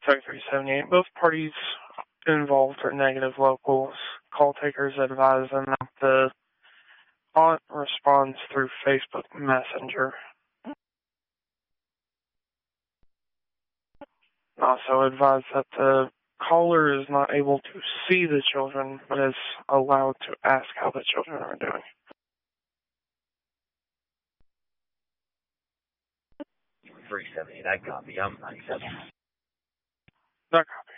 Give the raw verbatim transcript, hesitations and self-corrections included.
Site three seventy-eight. Both parties involved are negative locals. Call takers advise them that the aunt responds through Facebook Messenger. Also advise that the caller is not able to see the children, but is allowed to ask how the children are doing. three seventy, that copy. I'm ninety-seven. That copy.